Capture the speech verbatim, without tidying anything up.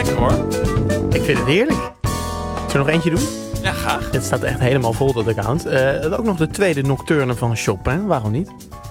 Lekker hoor. Ik vind het heerlijk. Zullen we nog eentje doen? Ja, graag. Het staat echt helemaal vol, dat account. Uh, ook nog de tweede nocturne van Chopin, waarom niet?